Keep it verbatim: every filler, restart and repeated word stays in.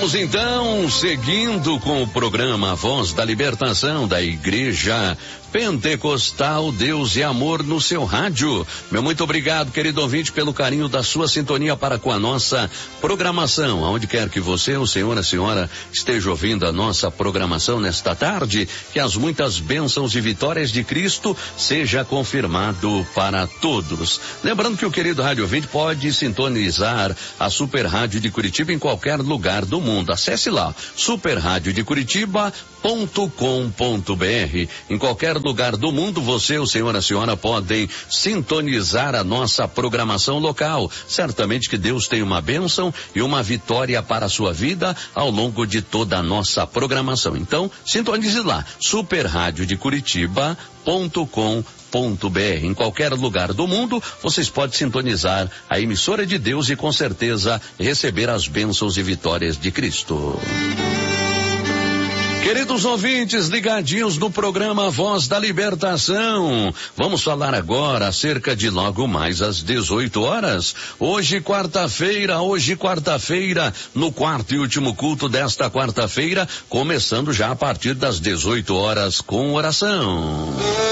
Vamos então, seguindo com o programa Voz da Libertação da Igreja Pentecostal Deus e Amor no seu rádio. Meu muito obrigado, querido ouvinte, pelo carinho da sua sintonia para com a nossa programação. Aonde quer que você, o senhor, a senhora, esteja ouvindo a nossa programação nesta tarde, que as muitas bênçãos e vitórias de Cristo seja confirmado para todos. Lembrando que o querido rádio ouvinte pode sintonizar a Super Rádio de Curitiba em qualquer lugar do mundo. Acesse lá, super rádio de curitiba ponto com ponto br. Em qualquer lugar do mundo, você, o senhor, a senhora podem sintonizar a nossa programação local. Certamente que Deus tem uma bênção e uma vitória para a sua vida ao longo de toda a nossa programação. Então, sintonize lá, super rádio de curitiba ponto com ponto br. Em qualquer lugar do mundo, vocês podem sintonizar a emissora de Deus e com certeza receber as bênçãos e vitórias de Cristo. Queridos ouvintes ligadinhos no programa Voz da Libertação, vamos falar agora acerca de logo mais às dezoito horas. Hoje quarta-feira, hoje quarta-feira, no quarto e último culto desta quarta-feira, começando já a partir das dezoito horas com oração.